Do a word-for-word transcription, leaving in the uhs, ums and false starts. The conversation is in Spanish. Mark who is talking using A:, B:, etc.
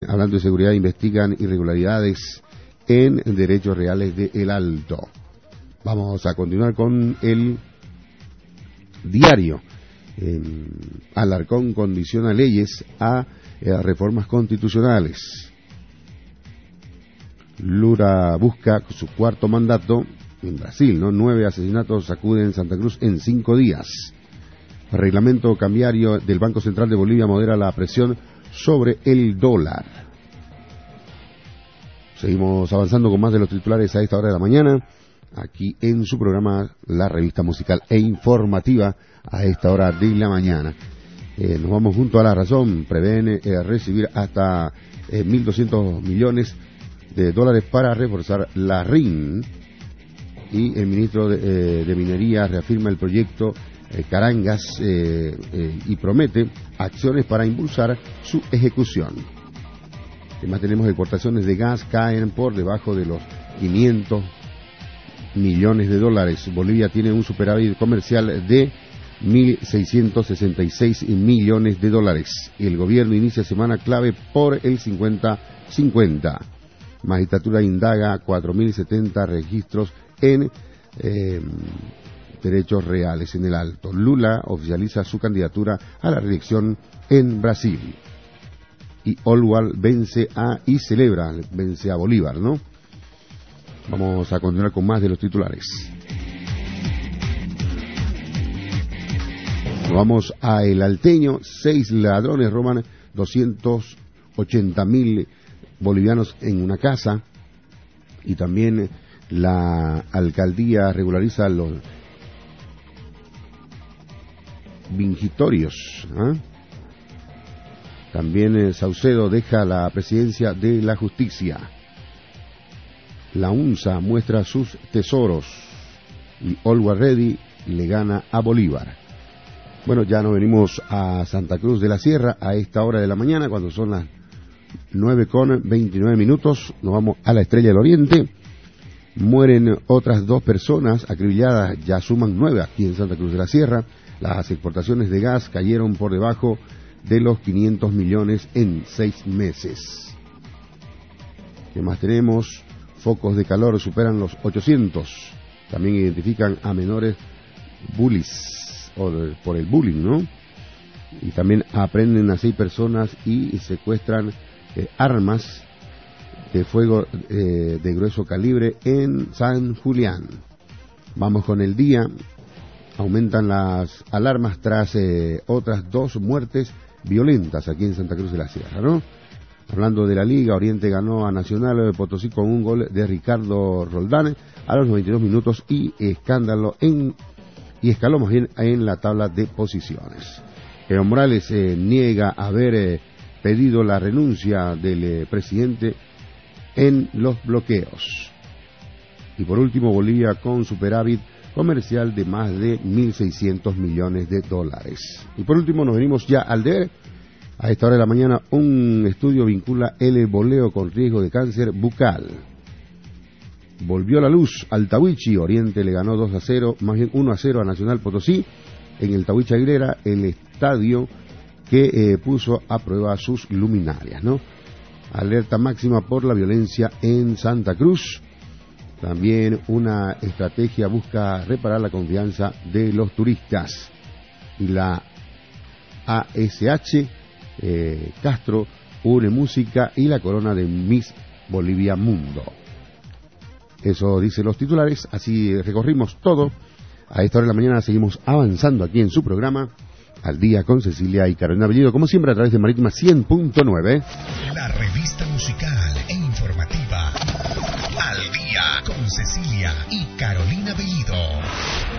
A: Hablando de seguridad, investigan irregularidades en derechos reales de El Alto. Vamos a continuar con el diario. Eh, Alarcón condiciona leyes a eh, reformas constitucionales. Lula busca su cuarto mandato en Brasil, ¿no? Nueve asesinatos sacuden en Santa Cruz en cinco días. El reglamento cambiario del Banco Central de Bolivia modera la presión sobre el dólar. Seguimos avanzando con más de los titulares a esta hora de la mañana, aquí en su programa La Revista Musical e Informativa a esta hora de la mañana. Eh, nos vamos junto a La Razón. Prevén eh, recibir hasta eh, mil doscientos millones de dólares para reforzar la R I N, y el ministro de, eh, de Minería reafirma el proyecto eh, Carangas eh, eh, y promete acciones para impulsar su ejecución. Además tenemos exportaciones de gas caen por debajo de los quinientos millones de dólares. Bolivia tiene un superávit comercial de mil seiscientos sesenta y seis millones de dólares. Y el gobierno inicia semana clave por el cincuenta cincuenta. Magistratura indaga cuatro mil setenta registros en eh, derechos reales en El Alto. Lula oficializa su candidatura a la reelección en Brasil. Y Olwal vence a y celebra, vence a Bolívar, ¿no? Vamos a continuar con más de los titulares. Vamos a El Alteño. Seis ladrones roban doscientos ochenta mil bolivianos en una casa. Y también la alcaldía regulariza los vingitorios, ¿eh? También eh, Saucedo deja la presidencia de la justicia. La UNSA muestra sus tesoros y Always Ready le gana a Bolívar. Bueno, ya nos venimos a Santa Cruz de la Sierra a esta hora de la mañana, cuando son las nueve con veintinueve minutos. Nos vamos a la Estrella del Oriente. Mueren otras dos personas acribilladas, ya suman nueve aquí en Santa Cruz de la Sierra. Las exportaciones de gas cayeron por debajo de los quinientos millones en seis meses. ¿Qué más tenemos? Focos de calor superan los ochocientos. También identifican a menores bullies, o de, por el bullying, ¿no? Y también aprenden a seis personas y secuestran eh, armas de fuego eh, de grueso calibre en San Julián. Vamos con el día. Aumentan las alarmas tras eh, otras dos muertes violentas aquí en Santa Cruz de la Sierra, ¿no? Hablando de la Liga, Oriente ganó a Nacional de Potosí con un gol de Ricardo Roldán a los noventa y dos minutos y escándalo en y escaló más bien en la tabla de posiciones. Evo Morales eh, niega haber eh, pedido la renuncia del eh, presidente en los bloqueos. Y por último, Bolivia con superávit comercial de más de mil seiscientos millones de dólares. Y por último nos venimos ya al deber. A esta hora de la mañana un estudio vincula el boleo con riesgo de cáncer bucal. Volvió a la luz al Tahuichi. Oriente le ganó dos a cero, más bien uno a cero a Nacional Potosí en el Tahuichi Aguilera, el estadio que eh, puso a prueba sus luminarias, ¿no? Alerta máxima por la violencia en Santa Cruz. También una estrategia busca reparar la confianza de los turistas. Y la A S H eh, Castro une música y la corona de Miss Bolivia Mundo. Eso dicen los titulares, así recorrimos todo. A esta hora de la mañana seguimos avanzando aquí en su programa Al Día con Cecilia y Carolina Bellido, como siempre a través de Marítima cien punto nueve.
B: La revista musical e informativa Al Día con Cecilia y Carolina Bellido.